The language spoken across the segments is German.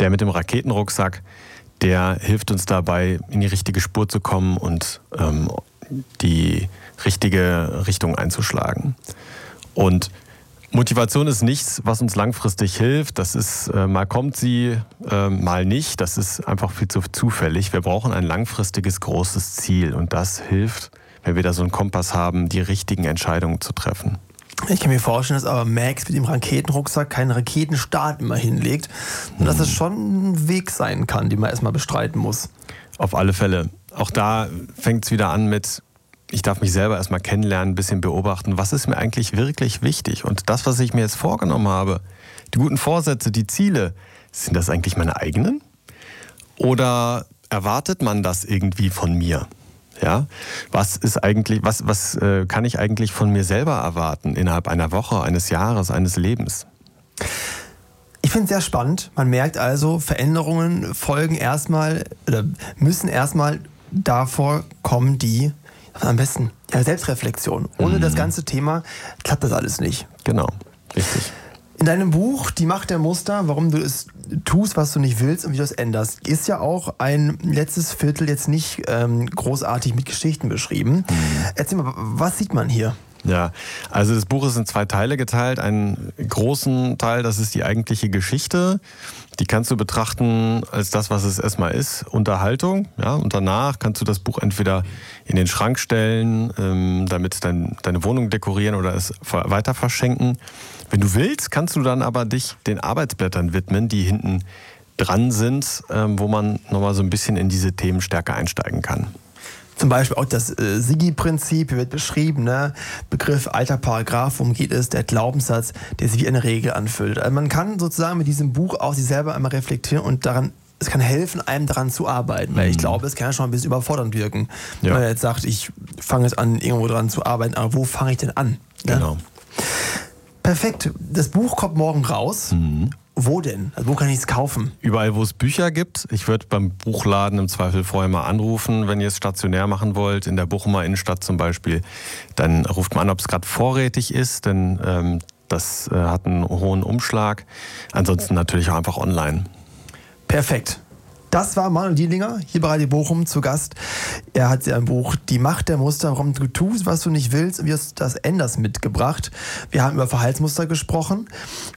Der mit dem Raketenrucksack, der hilft uns dabei, in die richtige Spur zu kommen und die richtige Richtung einzuschlagen. Und Motivation ist nichts, was uns langfristig hilft. Das ist, mal kommt sie, mal nicht. Das ist einfach viel zu zufällig. Wir brauchen ein langfristiges, großes Ziel. Und das hilft, wenn wir da so einen Kompass haben, die richtigen Entscheidungen zu treffen. Ich kann mir vorstellen, dass aber Max mit dem Raketenrucksack keinen Raketenstart immer hinlegt. Und dass es schon ein Weg sein kann, den man erstmal bestreiten muss. Auf alle Fälle. Auch da fängt es wieder an mit, ich darf mich selber erstmal kennenlernen, ein bisschen beobachten, was ist mir eigentlich wirklich wichtig? Und das, was ich mir jetzt vorgenommen habe, die guten Vorsätze, die Ziele, sind das eigentlich meine eigenen? Oder erwartet man das irgendwie von mir? Ja? Was ist eigentlich, was kann ich eigentlich von mir selber erwarten innerhalb einer Woche, eines Jahres, eines Lebens? Ich finde es sehr spannend. Man merkt also, Veränderungen folgen erstmal oder müssen erstmal davor kommen, die am besten Selbstreflexion. Ohne das ganze Thema klappt das alles nicht. Genau, richtig. In deinem Buch Die Macht der Muster, warum du es tust, was du nicht willst und wie du es änderst, ist ja auch ein letztes Viertel jetzt nicht großartig mit Geschichten beschrieben. Erzähl mal, was sieht man hier? Ja, also das Buch ist in 2 Teile geteilt. Einen großen Teil, das ist die eigentliche Geschichte. Die kannst du betrachten als das, was es erstmal ist, Unterhaltung. Ja, und danach kannst du das Buch entweder in den Schrank stellen, damit deine Wohnung dekorieren oder es weiter verschenken. Wenn du willst, kannst du dann aber dich den Arbeitsblättern widmen, die hinten dran sind, wo man nochmal so ein bisschen in diese Themen stärker einsteigen kann. Zum Beispiel auch das Sigi-Prinzip wird beschrieben, ne? Begriff alter Paragraph, worum geht es, der Glaubenssatz, der sich wie eine Regel anfühlt. Also man kann sozusagen mit diesem Buch auch sich selber einmal reflektieren und es kann helfen, einem daran zu arbeiten. Weil ich glaube, es kann ja schon ein bisschen überfordernd wirken. Ja. Wenn man jetzt sagt, ich fange jetzt an, irgendwo dran zu arbeiten, aber wo fange ich denn an? Ne? Genau. Perfekt. Das Buch kommt morgen raus. Wo denn? Also wo kann ich es kaufen? Überall, wo es Bücher gibt. Ich würde beim Buchladen im Zweifel vorher mal anrufen, wenn ihr es stationär machen wollt, in der Bochumer Innenstadt zum Beispiel. Dann ruft man an, ob es gerade vorrätig ist, denn das hat einen hohen Umschlag. Ansonsten natürlich auch einfach online. Perfekt. Das war Manuel Dielinger, hier bei Radio Bochum zu Gast. Er hat sein Buch Die Macht der Muster, warum du tust, was du nicht willst und wie du das änderst mitgebracht. Wir haben über Verhaltensmuster gesprochen.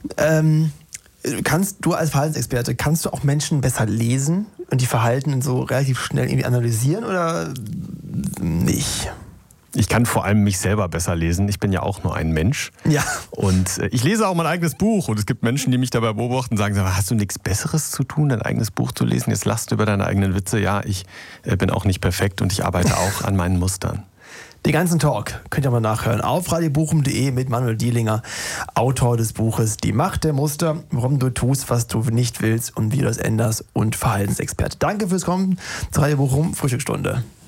Du als Verhaltensexperte, kannst du auch Menschen besser lesen und die Verhalten so relativ schnell irgendwie analysieren oder nicht? Ich kann vor allem mich selber besser lesen. Ich bin ja auch nur ein Mensch. Ja. Und ich lese auch mein eigenes Buch. Und es gibt Menschen, die mich dabei beobachten und sagen, hast du nichts Besseres zu tun, dein eigenes Buch zu lesen? Jetzt lachst du über deine eigenen Witze. Ja, ich bin auch nicht perfekt und ich arbeite auch an meinen Mustern. Den ganzen Talk könnt ihr mal nachhören auf radiobochum.de mit Manuel Dielinger, Autor des Buches Die Macht der Muster, warum du tust, was du nicht willst und wie du das änderst und Verhaltensexperte. Danke fürs Kommen zu Radio Bochum Frühstücksstunde.